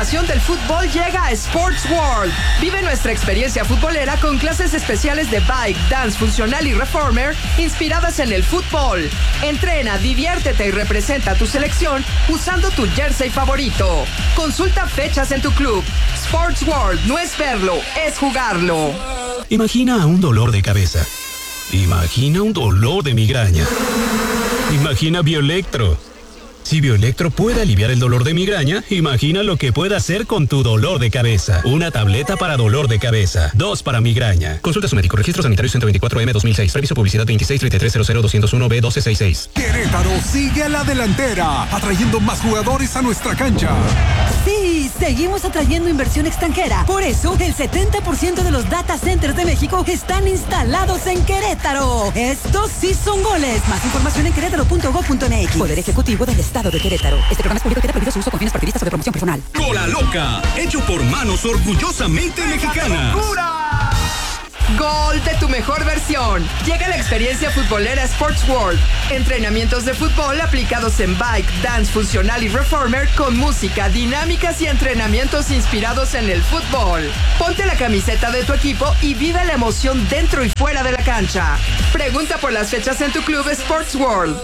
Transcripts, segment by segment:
pasión del fútbol llega a Sports World. Vive nuestra experiencia futbolera con clases especiales de bike, dance funcional y reformer inspiradas en el fútbol. Entrena, diviértete y representa a tu selección usando tu jersey favorito. Consulta fechas en tu club. Sports World no es verlo, es jugarlo. Imagina un dolor de cabeza. Imagina un dolor de migraña. Imagina Bioelectro. Si Bioelectro puede aliviar el dolor de migraña, imagina lo que puede hacer con tu dolor de cabeza. Una tableta para dolor de cabeza, 2 para migraña. Consulta a su médico. Registro sanitario 124M 2006. Previso publicidad 2633000201B1266. Querétaro sigue a la delantera, atrayendo más jugadores a nuestra cancha. Sí, seguimos atrayendo inversión extranjera. Por eso, el 70% de los data centers de México están instalados en Querétaro. Estos sí son goles. Más información en querétaro.gov.mx. Poder Ejecutivo del Estado de Querétaro. Este programa es público y queda prohibido su uso con fines partidistas o de promoción personal. Cola Loca, hecho por manos orgullosamente mexicanas. Gol de tu mejor versión. Llega la experiencia futbolera Sports World. Entrenamientos de fútbol aplicados en bike, dance funcional y reformer con música, dinámicas y entrenamientos inspirados en el fútbol. Ponte la camiseta de tu equipo y vive la emoción dentro y fuera de la cancha. Pregunta por las fechas en tu club Sports World.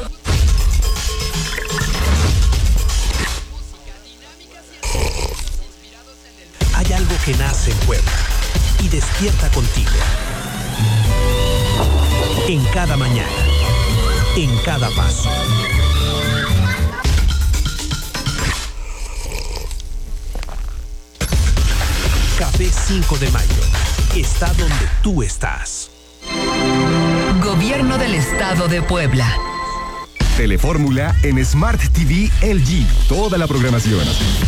Hay algo que nace en Puebla y despierta contigo. En cada mañana, en cada paso. Café 5 de Mayo está donde tú estás. Gobierno del Estado de Puebla. Telefórmula en Smart TV LG. Toda la programación.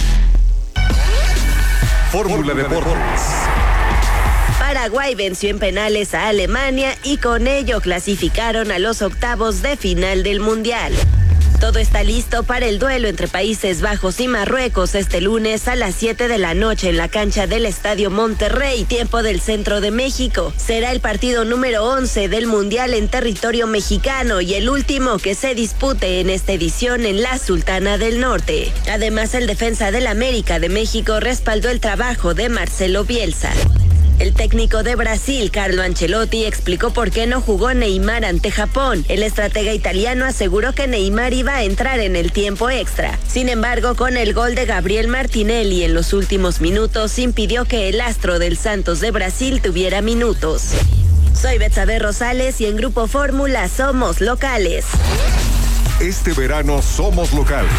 Fórmula Deportes. Paraguay venció en penales a Alemania y con ello clasificaron a los octavos de final del Mundial. Todo está listo para el duelo entre Países Bajos y Marruecos este lunes a las 7 de la noche en la cancha del Estadio Monterrey, tiempo del centro de México. Será el partido número 11 del Mundial en territorio mexicano y el último que se dispute en esta edición en la Sultana del Norte. Además, el defensa del América de México respaldó el trabajo de Marcelo Bielsa. El técnico de Brasil, Carlo Ancelotti, explicó por qué no jugó Neymar ante Japón. El estratega italiano aseguró que Neymar iba a entrar en el tiempo extra. Sin embargo, con el gol de Gabriel Martinelli en los últimos minutos, impidió que el astro del Santos de Brasil tuviera minutos. Soy Betsabe Rosales y en Grupo Fórmula somos locales. Este verano somos locales.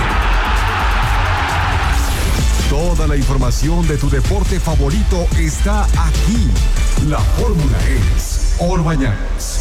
Toda la información de tu deporte favorito está aquí. La fórmula es Orbañanos.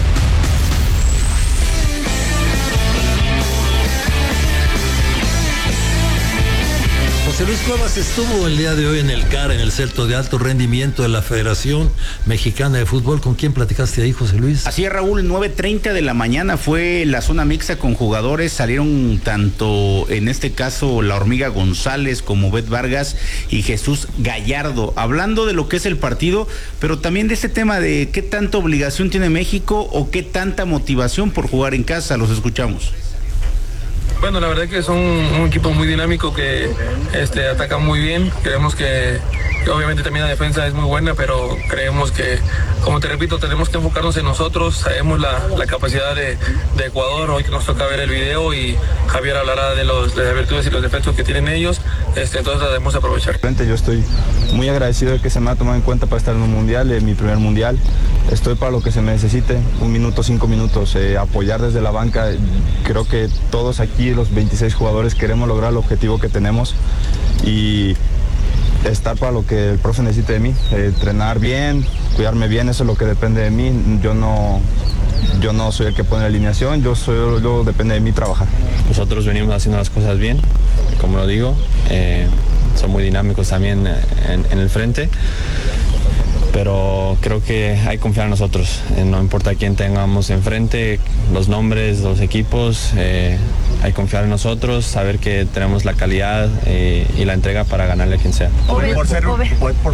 José Luis Cuevas estuvo el día de hoy en el CAR, en el Centro de Alto Rendimiento de la Federación Mexicana de Fútbol. ¿Con quién platicaste ahí, José Luis? Así es, Raúl, 9:30 de la mañana fue la zona mixta con jugadores. Salieron tanto, en este caso, la Hormiga González como Bet Vargas y Jesús Gallardo, hablando de lo que es el partido, pero también de este tema de qué tanta obligación tiene México o qué tanta motivación por jugar en casa. Los escuchamos. Bueno, la verdad que son un equipo muy dinámico que ataca muy bien. Creemos que obviamente también la defensa es muy buena, pero creemos que, como te repito, tenemos que enfocarnos en nosotros. Sabemos la capacidad de Ecuador. Hoy que nos toca ver el video y Javier hablará de las virtudes y los defectos que tienen ellos. Entonces la debemos aprovechar. Yo estoy muy agradecido de que se me ha tomado en cuenta para estar en un mundial, en mi primer mundial. Estoy para lo que se me necesite, 1 minuto, 5 minutos, apoyar desde la banca. Creo que todos aquí, los 26 jugadores, queremos lograr el objetivo que tenemos y estar para lo que el profe necesite de mí, entrenar bien, cuidarme bien, eso es lo que depende de mí. Yo no soy el que pone la alineación, yo depende de mí trabajar. Nosotros venimos haciendo las cosas bien, como lo digo, son muy dinámicos también en el frente, pero creo que hay que confiar en nosotros, no importa quién tengamos enfrente, los nombres, los equipos, hay que confiar en nosotros, saber que tenemos la calidad y la entrega para ganarle a quien sea.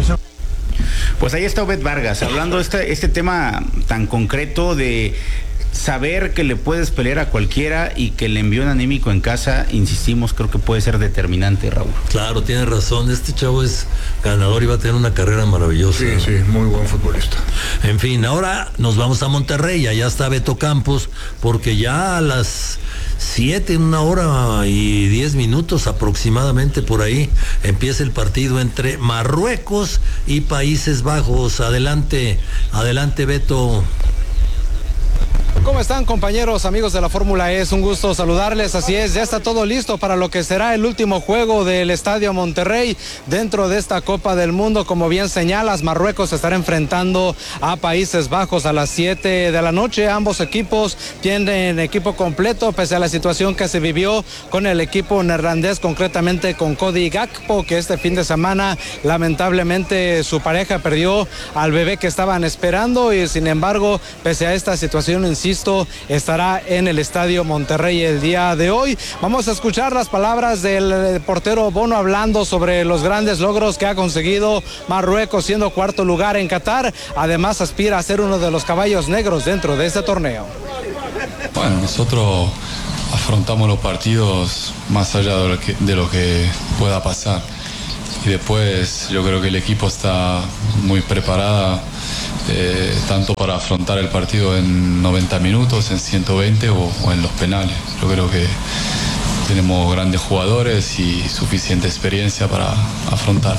Pues ahí está Obed Vargas, hablando este tema tan concreto de saber que le puedes pelear a cualquiera y que el envío anímico en casa, insistimos, creo que puede ser determinante, Raúl. Claro, tiene razón, este chavo es ganador y va a tener una carrera maravillosa. Sí, sí, muy buen futbolista. En fin, ahora nos vamos a Monterrey, allá está Beto Campos, porque ya a las 7, 1 hora y 10 minutos aproximadamente por ahí, empieza el partido entre Marruecos y Países Bajos. Adelante, Beto. ¿Cómo están, compañeros, amigos de la Fórmula E? Es un gusto saludarles. Así es, ya está todo listo para lo que será el último juego del Estadio Monterrey dentro de esta Copa del Mundo. Como bien señalas, Marruecos estará enfrentando a Países Bajos a las 7 de la noche. Ambos equipos tienen equipo completo, pese a la situación que se vivió con el equipo neerlandés, concretamente con Cody Gakpo, que este fin de semana lamentablemente su pareja perdió al bebé que estaban esperando, y sin embargo, pese a esta situación, insisto, estará en el Estadio Monterrey el día de hoy. Vamos a escuchar las palabras del portero Bono hablando sobre los grandes logros que ha conseguido Marruecos, siendo 4º lugar en Qatar. Además, aspira a ser uno de los caballos negros dentro de este torneo. Bueno, nosotros afrontamos los partidos más allá de lo que pueda pasar. Y después yo creo que el equipo está muy preparado, tanto para afrontar el partido en 90 minutos, en 120 o en los penales. Yo creo que tenemos grandes jugadores y suficiente experiencia para afrontar.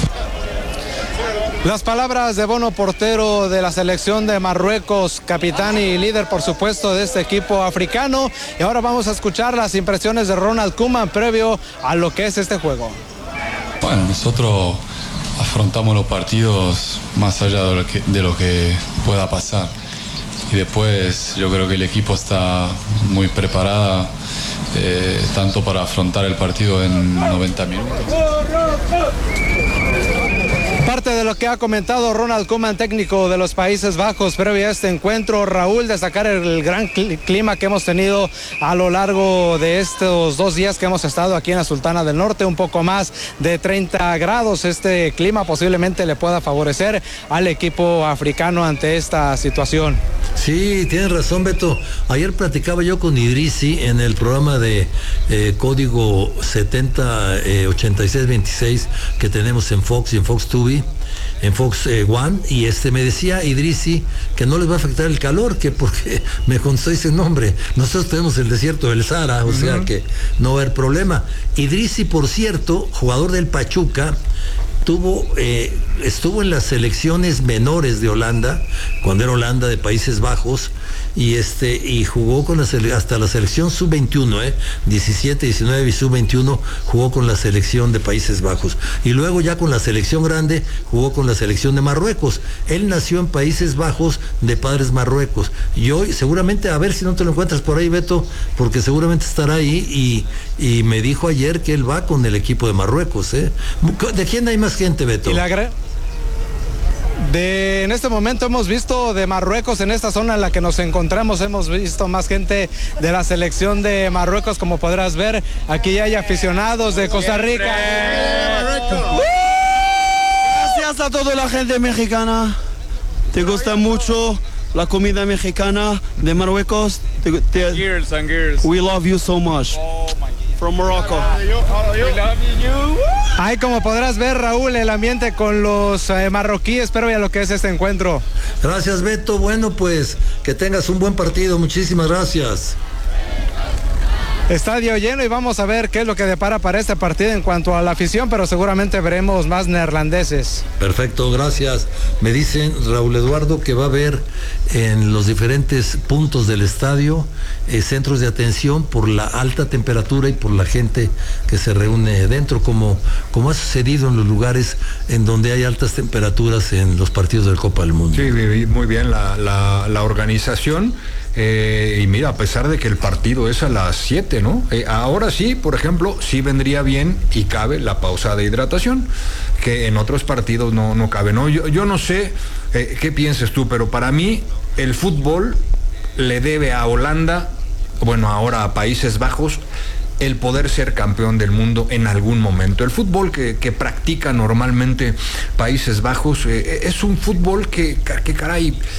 Las palabras de Bono, portero de la selección de Marruecos, capitán y líder, por supuesto, de este equipo africano. Y ahora vamos a escuchar las impresiones de Ronald Koeman previo a lo que es este juego. Bueno, nosotros afrontamos los partidos más allá de lo que pueda pasar. Y después yo creo que el equipo está muy preparado, tanto para afrontar el partido en 90 minutos. Parte de lo que ha comentado Ronald Koeman, técnico de los Países Bajos, previo a este encuentro. Raúl, destacar el gran clima que hemos tenido a lo largo de estos 2 días que hemos estado aquí en la Sultana del Norte, un poco más de 30 grados. Este clima posiblemente le pueda favorecer al equipo africano ante esta situación. Sí, tienes razón, Beto. Ayer platicaba yo con Idrissi en el programa de Código 708626 que tenemos en Fox y en Fox TV, en Fox One, y me decía Idrissi que no les va a afectar el calor, que porque me contó ese nombre, nosotros tenemos el desierto del Sahara, o sea que no va a haber problema. Idrissi, por cierto, jugador del Pachuca, estuvo en las selecciones menores de Holanda, cuando era Holanda de Países Bajos, y jugó con hasta la selección sub-21, 17, 19 y sub-21 jugó con la selección de Países Bajos, y luego ya con la selección grande jugó con la selección de Marruecos. Él nació en Países Bajos de padres marruecos, y hoy seguramente, a ver si no te lo encuentras por ahí, Beto, porque seguramente estará ahí, y me dijo ayer que él va con el equipo de Marruecos. ¿De quién hay más gente, Beto? En este momento hemos visto de Marruecos, en esta zona en la que nos encontramos, hemos visto más gente de la selección de Marruecos, como podrás ver. Aquí ya hay aficionados de Costa Rica. Gracias a toda la gente mexicana. ¿Te gusta mucho la comida mexicana de Marruecos? Gears and gears. We love you so much. From Morocco. Ahí, como podrás ver, Raúl, el ambiente con los marroquíes, pero ya lo que es este encuentro. Gracias, Beto. Bueno, pues que tengas un buen partido. Muchísimas gracias. Estadio lleno, y vamos a ver qué es lo que depara para este partido en cuanto a la afición, pero seguramente veremos más neerlandeses. Perfecto, gracias. Me dicen, Raúl Eduardo, que va a haber en los diferentes puntos del estadio centros de atención por la alta temperatura y por la gente que se reúne dentro, como ha sucedido en los lugares en donde hay altas temperaturas en los partidos del Copa del Mundo. Sí, muy bien la organización. Y mira, a pesar de que el partido es a las 7, ¿no? Ahora sí, por ejemplo, sí vendría bien y cabe la pausa de hidratación, que en otros partidos no cabe, ¿no? Yo no sé qué pienses tú, pero para mí el fútbol le debe a Holanda, bueno, ahora a Países Bajos, el poder ser campeón del mundo en algún momento. El fútbol que practica normalmente Países Bajos es un fútbol que caray,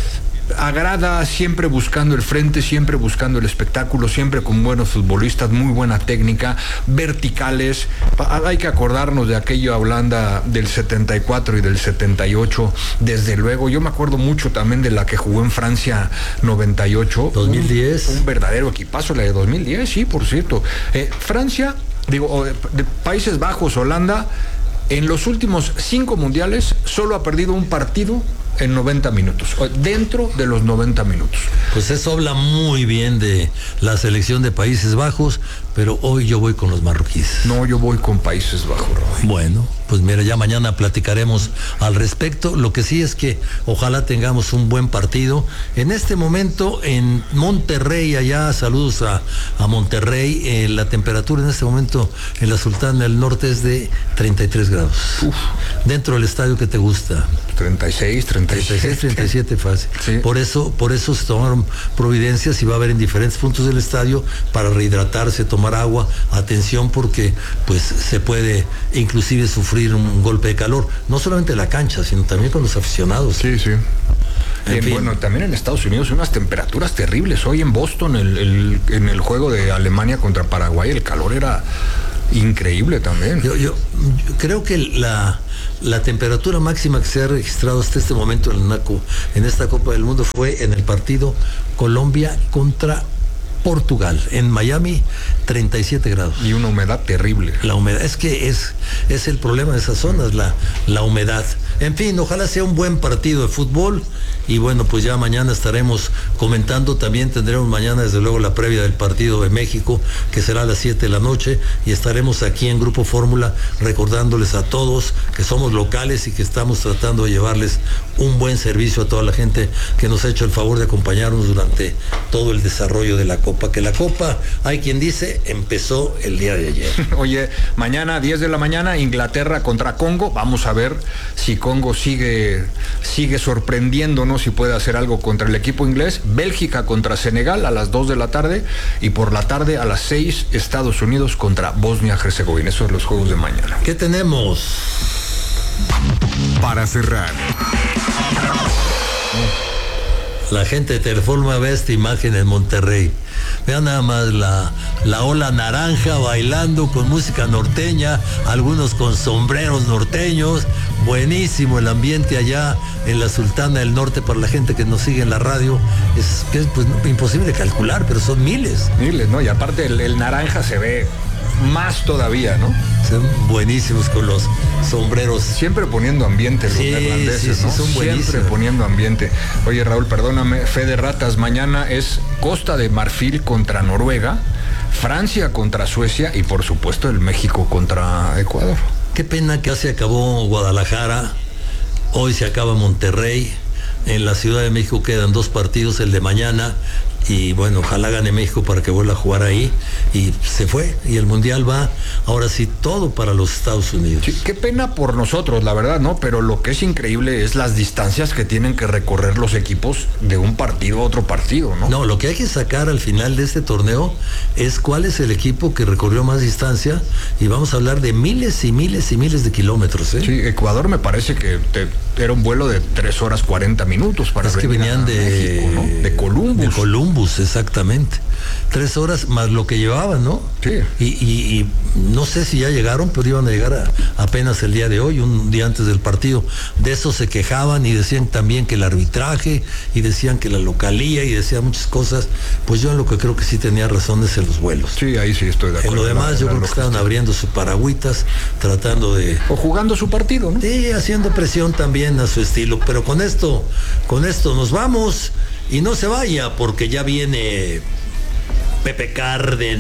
agrada, siempre buscando el frente, siempre buscando el espectáculo, siempre con buenos futbolistas, muy buena técnica, verticales. Hay que acordarnos de aquella Holanda del 74 y del 78, desde luego. Yo me acuerdo mucho también de la que jugó en Francia 98. 2010. Un verdadero equipazo, la de 2010, sí, por cierto. Francia, de Países Bajos, Holanda, en los últimos 5 mundiales solo ha perdido un partido en 90 minutos, dentro de los 90 minutos. Pues eso habla muy bien de la selección de Países Bajos, pero hoy yo voy con los marroquíes. No, yo voy con Países Bajos, Raúl. Bueno, pues mira, ya mañana platicaremos al respecto. Lo que sí es que ojalá tengamos un buen partido. En este momento en Monterrey, allá, saludos a Monterrey, la temperatura en este momento en la Sultana del Norte es de 33 grados. Uf. Dentro del estadio que te gusta. 36, 37 fácil. Sí. Por eso se tomaron providencias y va a haber en diferentes puntos del estadio para rehidratarse, tomar agua, atención, porque pues se puede inclusive sufrir un golpe de calor, no solamente en la cancha, sino también con los aficionados. Sí. Bueno, también en Estados Unidos unas temperaturas terribles. Hoy en Boston, en el juego de Alemania contra Paraguay, el calor era increíble también. Yo creo que la temperatura máxima que se ha registrado hasta este momento en esta Copa del Mundo fue en el partido Colombia contra Portugal, en Miami, 37 grados. Y una humedad terrible. La humedad, es que es el problema de esas zonas, la humedad. En fin, ojalá sea un buen partido de fútbol. Y bueno, pues ya mañana estaremos comentando. También tendremos mañana, desde luego, la previa del partido de México, que será a las 7 de la noche. Y estaremos aquí en Grupo Fórmula recordándoles a todos que somos locales y que estamos tratando de llevarles un buen servicio a toda la gente que nos ha hecho el favor de acompañarnos durante todo el desarrollo de la Copa. Que la Copa, hay quien dice, empezó el día de ayer. Oye, mañana 10 de la mañana, Inglaterra contra Congo. Vamos a ver si Congo sigue sorprendiéndonos, si puede hacer algo contra el equipo inglés. Bélgica contra Senegal a las 2 de la tarde, y por la tarde a las 6 Estados Unidos contra Bosnia-Herzegovina. Esos son los juegos de mañana. ¿Qué tenemos? Para cerrar, la gente de Teleforma ve esta imagen en Monterrey. Vean nada más la ola naranja bailando con música norteña, algunos con sombreros norteños. Buenísimo el ambiente allá en la Sultana del Norte. Para la gente que nos sigue en la radio, es pues, imposible de calcular, pero son miles. Miles, ¿no? Y aparte el naranja se ve más todavía, ¿no? Son buenísimos con los sombreros. Siempre poniendo ambiente los neerlandeses, ¿no? Son buenísimos. Siempre poniendo ambiente. Oye, Raúl, perdóname, fe de ratas, mañana es Costa de Marfil contra Noruega, Francia contra Suecia y por supuesto el México contra Ecuador. Qué pena que ya se acabó Guadalajara, hoy se acaba Monterrey. En la Ciudad de México quedan 2 partidos, el de mañana, y bueno, ojalá gane México para que vuelva a jugar ahí. Y se fue, y el Mundial va, ahora sí, todo para los Estados Unidos. Sí, qué pena por nosotros, la verdad, ¿no? Pero lo que es increíble es las distancias que tienen que recorrer los equipos de un partido a otro partido, ¿no? No, lo que hay que sacar al final de este torneo es cuál es el equipo que recorrió más distancia, y vamos a hablar de miles y miles y miles de kilómetros, ¿eh? Sí, Ecuador me parece que era un vuelo de 3 horas 40 minutos para es que venían de México, ¿no? De Columbus. De Columbus, exactamente. 3 horas más lo que llevaban, ¿no? Sí. Y no sé si ya llegaron, pero iban a llegar apenas el día de hoy, un día antes del partido. De eso se quejaban y decían también que el arbitraje, y decían que la localía, y decían muchas cosas. Pues yo en lo que creo que sí tenía razón es en los vuelos. Sí, ahí sí estoy de acuerdo. En lo demás yo creo que estaban abriendo sus paragüitas, tratando de... O jugando su partido, ¿no? Sí, haciendo presión también a su estilo. Pero con esto nos vamos, y no se vaya porque ya viene Pepe Cárdenas.